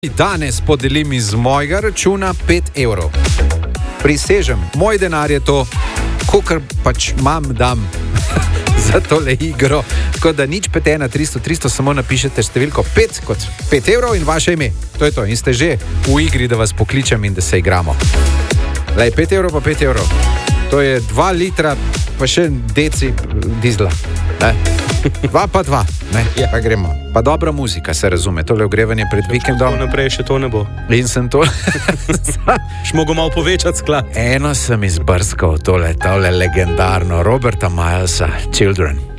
Danes podelim iz mojega računa 5 evrov. Prisežem, moj denar je to, kolikor pač dam za tole igro. Tako da nič petena 300, samo napišete številko 5 kot 5 evrov in vaše ime. To je to. In ste že v igri, da vas pokličem in da se igramo. Lej, 5 evrov pa 5 evrov. To je 2 litra pa še deci dizla. 2 pa 2. Pa gremo. Pa dobra muzika, se razume. Tole ogrevanje pred vikendom. Naprej še to ne bo. In sem to... Šmogo malo povečati sklad. Eno sem izbrskal, tole legendarno Roberta Milesa, Children.